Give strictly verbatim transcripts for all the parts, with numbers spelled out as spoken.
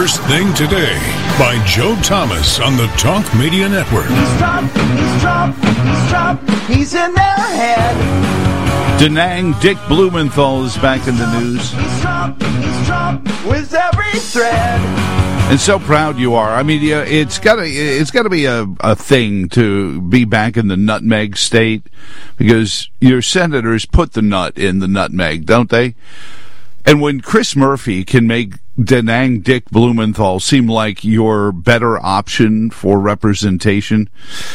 First Thing Today by Joe Thomas on the Talk Media Network. He's Trump, he's Trump, he's Trump, he's in their head. Da Nang Dick Blumenthal is back in the news. He's Trump, he's Trump, with every thread. And so proud you are. I mean, yeah, it's got to it's got to be a, a thing to be back in the nutmeg state, because your senators put the nut in the nutmeg, don't they? And when Chris Murphy can make Da Nang Dick Blumenthal seem like your better option for representation.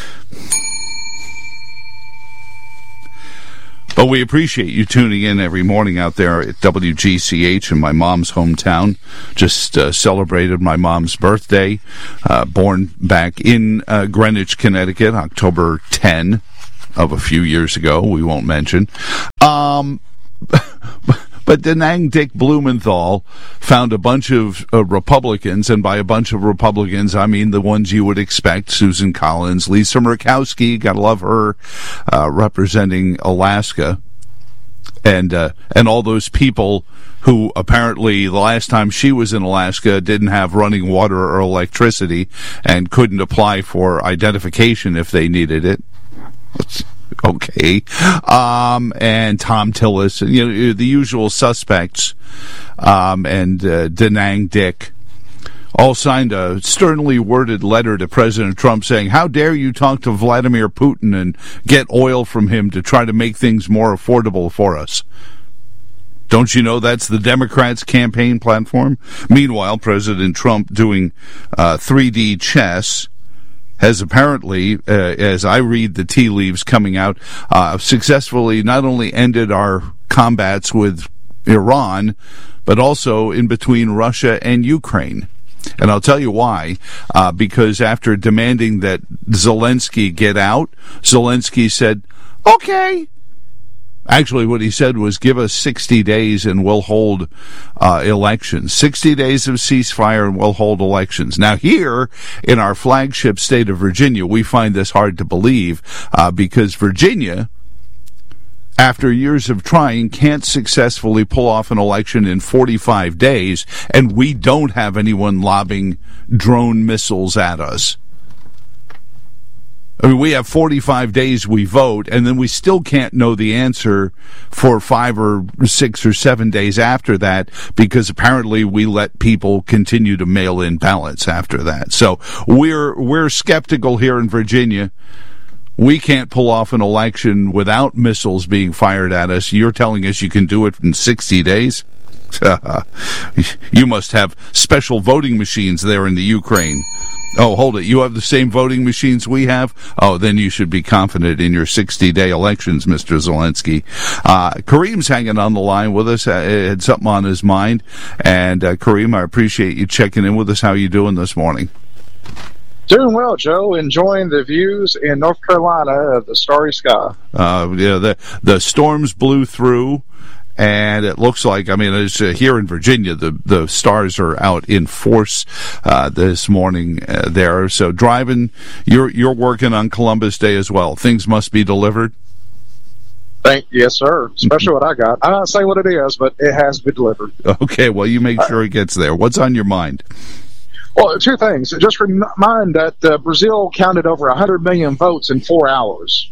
But we appreciate you tuning in every morning out there at W G C H in my mom's hometown. Just uh, celebrated my mom's birthday, uh, born back in uh, Greenwich, Connecticut, October tenth of a few years ago, we won't mention. Um... But Da Nang Dick Blumenthal found a bunch of uh, Republicans, and by a bunch of Republicans, I mean the ones you would expect: Susan Collins, Lisa Murkowski, gotta love her, uh, representing Alaska, and uh, and all those people who apparently the last time she was in Alaska didn't have running water or electricity and couldn't apply for identification if they needed it. Let's Okay, um, and Tom Tillis, you know, the usual suspects, um, and uh, Da Nang Dick, all signed a sternly worded letter to President Trump saying, "How dare you talk to Vladimir Putin and get oil from him to try to make things more affordable for us? Don't you know that's the Democrats' campaign platform?" Meanwhile, President Trump, doing uh, three D chess, has apparently, uh, as I read the tea leaves coming out, uh, successfully not only ended our combats with Iran, but also in between Russia and Ukraine. And I'll tell you why. Uh, because after demanding that Zelensky get out, Zelensky said, okay. Actually, what he said was, give us sixty days and we'll hold uh, elections. sixty days of ceasefire and we'll hold elections. Now, here in our flagship state of Virginia, we find this hard to believe uh, because Virginia, after years of trying, can't successfully pull off an election in forty-five days, and we don't have anyone lobbing drone missiles at us. I mean, we have forty-five days we vote, and then we still can't know the answer for five or six or seven days after that, because apparently we let people continue to mail in ballots after that. So we're we're skeptical here in Virginia. We can't pull off an election without missiles being fired at us. You're telling us you can do it in sixty days? You must have special voting machines there in the Ukraine. Oh, hold it. You have the same voting machines we have? Oh, then you should be confident in your sixty-day elections, Mister Zelensky. Uh, Kareem's hanging on the line with us. Uh, had something on his mind. And, uh, Kareem, I appreciate you checking in with us. How are you doing this morning? Doing well, Joe. Enjoying the views in North Carolina of the starry sky. Uh, yeah, the, the storms blew through. And it looks like, I mean, it's, uh, here in Virginia, the, the stars are out in force uh, this morning uh, there. So driving, you're you're working on Columbus Day as well. Things must be delivered. Thank yes, sir. Especially what I got. I don't say what it is, but it has to be delivered. Okay, well, you make sure it gets there. What's on your mind? Well, two things. Just remind that uh, Brazil counted over one hundred million votes in four hours.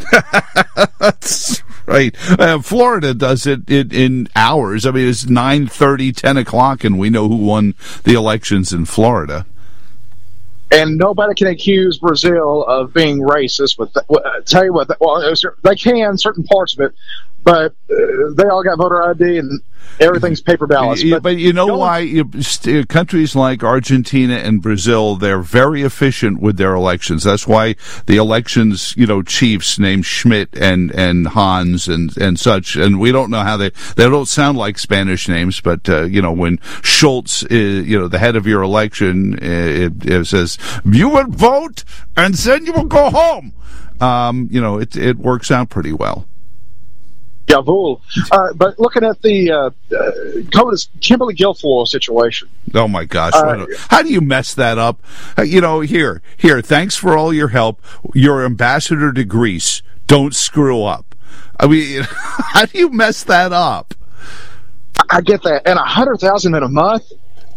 That's right. Uh, Florida does it in, in hours. I mean, it's nine thirty, ten o'clock, and we know who won the elections in Florida. And nobody can accuse Brazil of being racist. But well, tell you what, well, they can certain parts of it, but uh, they all got voter I D and everything's paper ballots. But, but you know going, why? You, st- countries like Argentina and Brazil, they're very efficient with their elections. That's why the elections, you know, chiefs named Schmidt and, and Hans and, and such, and we don't know how they, they don't sound like Spanish names, but, uh, you know, when Schultz is, you know, the head of your election, it, it says, you will vote and then you will go home. Um, you know, it, it works out pretty well. Jawohl. Uh, but looking at the uh, uh, Kimberly Guilfoyle situation. Oh, my gosh. Uh, how do you mess that up? Uh, you know, here, here, thanks for all your help. You're ambassador to Greece. Don't screw up. I mean, how do you mess that up? I get that. And one hundred thousand dollars in a month?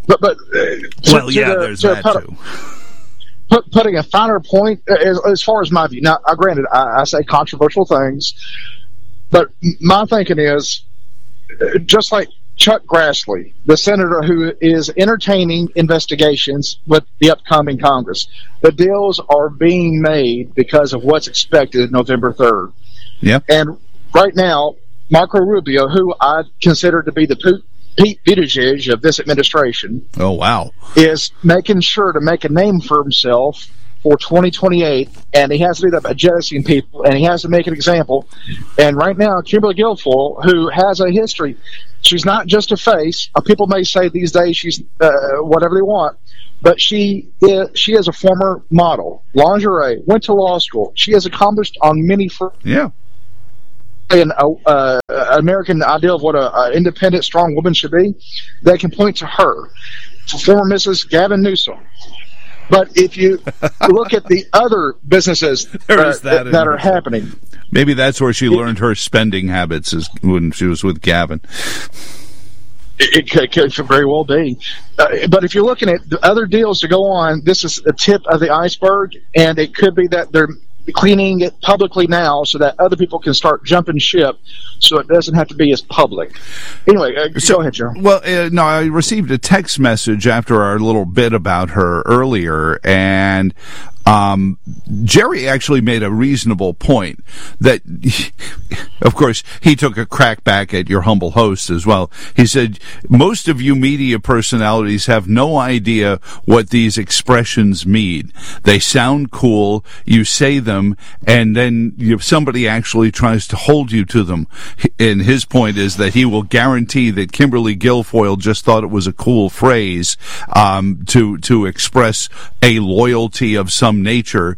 but but uh, well, to, yeah, to the, there's to that put, too. Put, putting a finer point as, as far as my view. Now, uh, granted, I, I say controversial things, but my thinking is uh, just like Chuck Grassley, the senator who is entertaining investigations with the upcoming Congress. The deals are being made because of what's expected November third. Yep. And right now, Marco Rubio, who I consider to be the Pete Buttigieg of this administration, oh wow, is making sure to make a name for himself for twenty twenty-eight, and he has to do that by jettisoning people, and he has to make an example. And right now, Kimberly Guilfoyle, who has a history, she's not just a face. Uh, people may say these days she's uh, whatever they want, but she is, she is a former model, lingerie, went to law school. She has accomplished on many fronts. Yeah. An uh, American ideal of what an independent, strong woman should be. They can point to her. Former Missus Gavin Newsom. But if you look at the other businesses there uh, is that, that, that are happening, maybe that's where she learned her spending habits, is when she was with Gavin. It could, could very well be. Uh, but if you're looking at the other deals to go on, this is a tip of the iceberg, and it could be that they're cleaning it publicly now so that other people can start jumping ship so it doesn't have to be as public. Anyway, uh, so, go ahead, Joe. Well, uh, no, I received a text message after our little bit about her earlier, and um, Jerry actually made a reasonable point that, of course, he took a crack back at your humble host as well. He said, most of you media personalities have no idea what these expressions mean. They sound cool, you say them, and then you, somebody actually tries to hold you to them. And his point is that he will guarantee that Kimberly Guilfoyle just thought it was a cool phrase um, to to express a loyalty of some nature,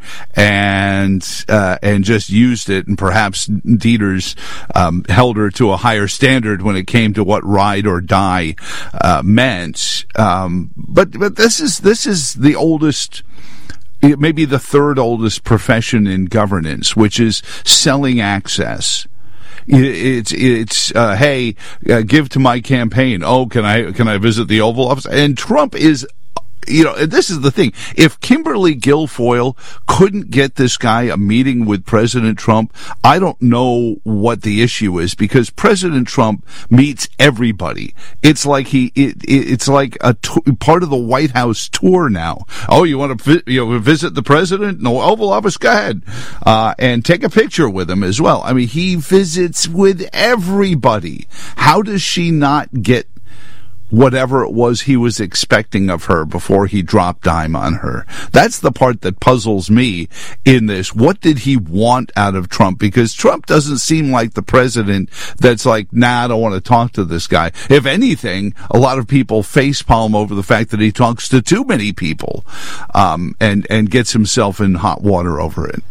and uh, and just used it, and perhaps Dieters um, held her to a higher standard when it came to what ride or die uh, meant. Um, but but this is this is the oldest, maybe the third oldest profession in governance, which is selling access. It's it's uh, hey, uh, give to my campaign. Oh, can I can I visit the Oval Office? And Trump is, you know, this is the thing. If Kimberly Guilfoyle couldn't get this guy a meeting with President Trump, I don't know what the issue is, because President Trump meets everybody. It's like he, it, it's like a t- part of the White House tour now. Oh, you want to vi- you know, visit the president? No, Oval Office, go ahead. Uh, and take a picture with him as well. I mean, he visits with everybody. How does she not get whatever it was he was expecting of her before he dropped dime on her? That's the part that puzzles me in this. What did he want out of Trump? Because Trump doesn't seem like the president that's like, nah, I don't want to talk to this guy. If anything, a lot of people facepalm over the fact that he talks to too many people, um, and, and gets himself in hot water over it.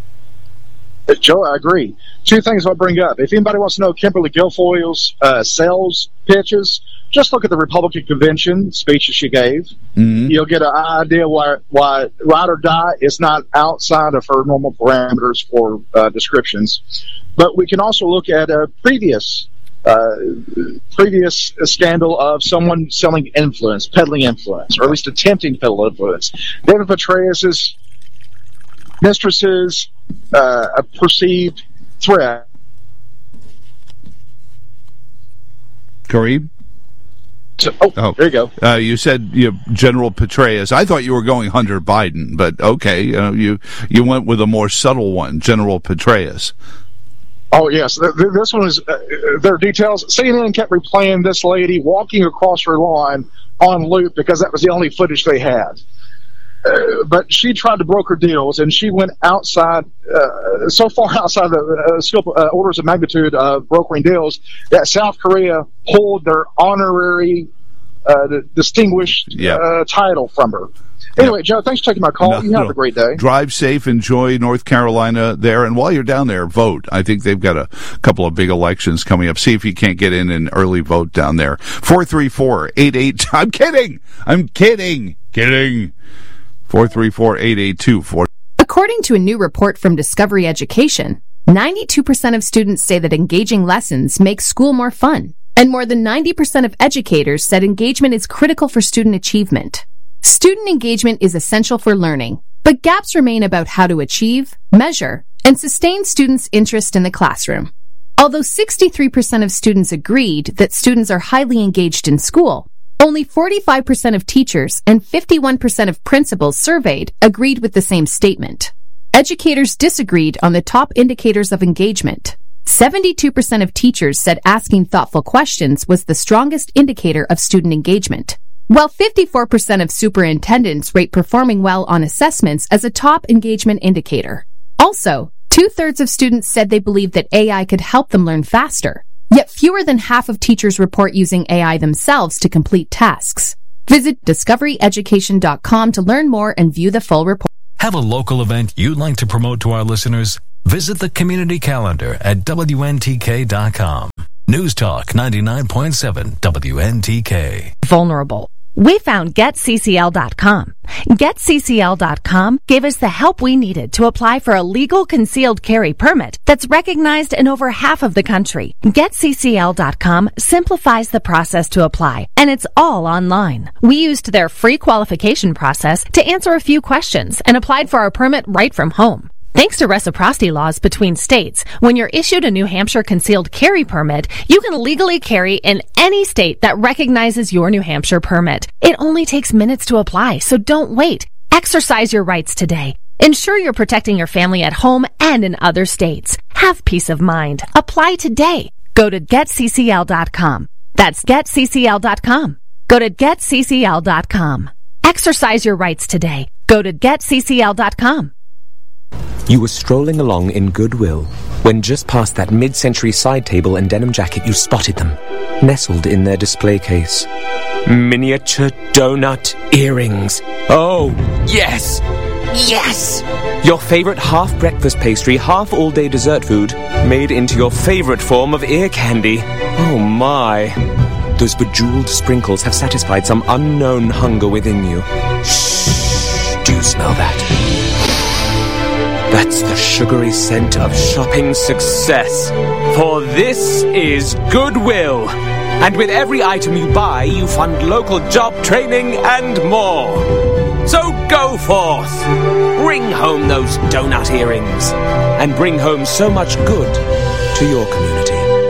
Joe, I agree. Two things I'll bring up. If anybody wants to know Kimberly Guilfoyle's uh, sales pitches, just look at the Republican convention speeches she gave. Mm-hmm. You'll get an idea why why ride or die is not outside of her normal parameters for uh, descriptions. But we can also look at a previous uh, previous scandal of someone selling influence, peddling influence, or at least attempting to peddle influence. David Petraeus's mistress's uh, a perceived threat. Kareem? So, oh, oh, there you go. Uh, you said you know, General Petraeus. I thought you were going Hunter Biden, but okay, uh, you you went with a more subtle one, General Petraeus. Oh yes, this one is. Uh, there are details. C N N kept replaying this lady walking across her lawn on loop because that was the only footage they had. Uh, but she tried to broker deals, and she went outside, uh, so far outside the uh, scope, uh, orders of magnitude of brokering deals that South Korea pulled their honorary, uh, distinguished yep. uh, title from her. Anyway, yep. Joe, thanks for taking my call. No, you have no. a great day. Drive safe, enjoy North Carolina there, and while you're down there, vote. I think they've got a couple of big elections coming up. See if you can't get in an early vote down there. four three four, eight eight I'm kidding! I'm kidding! Kidding! four three four, eight eight two four. According to a new report from Discovery Education, ninety-two percent of students say that engaging lessons make school more fun. And more than ninety percent of educators said engagement is critical for student achievement. Student engagement is essential for learning, but gaps remain about how to achieve, measure, and sustain students' interest in the classroom. Although sixty-three percent of students agreed that students are highly engaged in school, only forty-five percent of teachers and fifty-one percent of principals surveyed agreed with the same statement. Educators disagreed on the top indicators of engagement. seventy-two percent of teachers said asking thoughtful questions was the strongest indicator of student engagement, while fifty-four percent of superintendents rate performing well on assessments as a top engagement indicator. Also, two-thirds of students said they believed that A I could help them learn faster, yet fewer than half of teachers report using A I themselves to complete tasks. Visit discovery education dot com to learn more and view the full report. Have a local event you'd like to promote to our listeners? Visit the community calendar at W N T K dot com. News Talk ninety-nine point seven W N T K. Vulnerable. We found Get C C L dot com. Get C C L dot com gave us the help we needed to apply for a legal concealed carry permit that's recognized in over half of the country. Get C C L dot com simplifies the process to apply, and it's all online. We used their free qualification process to answer a few questions and applied for our permit right from home. Thanks to reciprocity laws between states, when you're issued a New Hampshire concealed carry permit, you can legally carry in any state that recognizes your New Hampshire permit. It only takes minutes to apply, so don't wait. Exercise your rights today. Ensure you're protecting your family at home and in other states. Have peace of mind. Apply today. Go to Get C C L dot com. That's Get C C L dot com. Go to Get C C L dot com. Exercise your rights today. Go to Get C C L dot com. You were strolling along in goodwill when just past that mid-century side table and denim jacket you spotted them, nestled in their display case. Miniature donut earrings. Oh, yes! Yes! Your favorite half-breakfast pastry, half-all-day dessert food, made into your favorite form of ear candy. Oh my. Those bejeweled sprinkles have satisfied some unknown hunger within you. Shh! Do you smell that? That's the sugary scent of shopping success. For this is Goodwill. And with every item you buy, you fund local job training and more. So go forth. Bring home those donut earrings. And bring home so much good to your community.